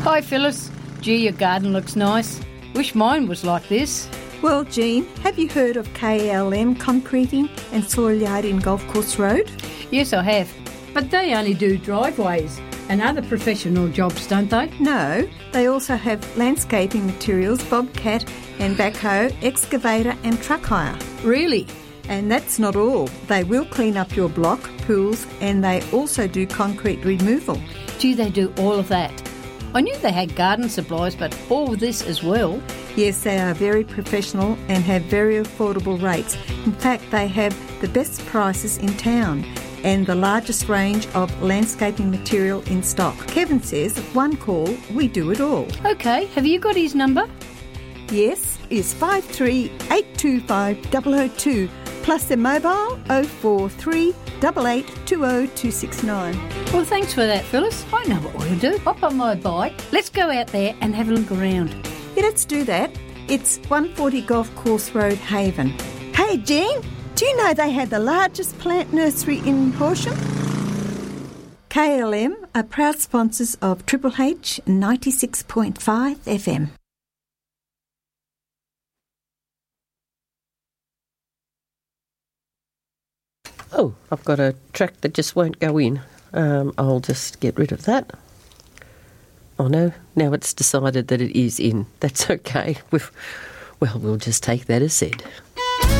Hi, Phyllis. Gee, your garden looks nice. Wish mine was like this. Well, Jean, have you heard of KLM Concreting and Soil Yard in Golf Course Road? Yes, I have. But they only do driveways and other professional jobs, don't they? No, they also have landscaping materials, bobcat and backhoe, excavator and truck hire. Really? And that's not all. They will clean up your block, pools, and they also do concrete removal. Gee, they do all of that. I knew they had garden supplies, but all this as well. Yes, they are very professional and have very affordable rates. In fact, they have the best prices in town and the largest range of landscaping material in stock. Kevin says, one call, we do it all. OK, have you got his number? Yes, it's 53825002, plus their mobile 043 8820 Well, thanks for that, Phyllis. I know what we'll do. Hop on my bike. Let's go out there and have a look around. Yeah, let's do that. It's 140 Golf Course Road, Haven. Hey, Jean, do you know they had the largest plant nursery in Horsham? KLM are proud sponsors of Triple H 96.5 FM. Oh, I've got a track that just won't go in. I'll just get rid of that. Oh no, now it's decided that it is in. That's okay. We'll just take that as said.